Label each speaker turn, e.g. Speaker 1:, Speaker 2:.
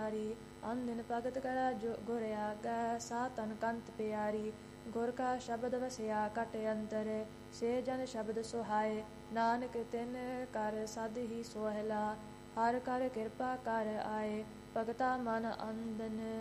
Speaker 1: ਸਵਾਰੀ। ਅੰਧਿਨ ਭਗਤ ਕਰਾ ਗੁਰ ਆਗੈ, ਸਾ ਤਨ ਕੰਤ ਪਿਆਰੀ। ਗੁਰ ਕਾ ਸ਼ਬਦ ਵਸਿਆ ਘਟ ਅੰਤਰ, ਸੇ ਜਨ ਸ਼ਬਦ ਸੁਹਾਏ। ਨਾਨਕ ਤਿਨ ਕਰ ਸਦ ਹੀ ਸੋਹਿਲਾ, ਹਰ ਕਰ ਕਿਰਪਾ ਕਰ ਆਏ। ਭਗਤਾ ਮਨ ਅੰਧਨ